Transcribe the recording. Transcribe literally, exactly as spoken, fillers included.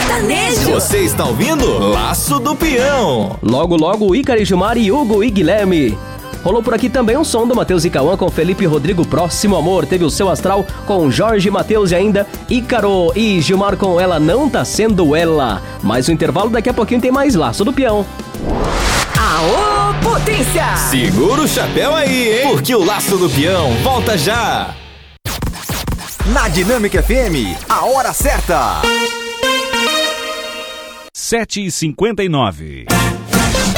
sertanejo. Você está ouvindo Laço do Peão. Logo, logo, Ícaro, Gilmar e Hugo e Guilherme. Rolou por aqui também um som do Matheus e Cauã com Felipe e Rodrigo, Próximo Amor. Teve o Seu Astral com Jorge, Matheus e ainda Ícaro e Gilmar com Ela Não Tá Sendo Ela. Mais um intervalo, daqui a pouquinho tem mais Laço do Peão. Aô, potência! Segura o chapéu aí, hein? Porque o Laço do Peão volta já. Na Dinâmica F M, a hora certa. sete e cinquenta e nove.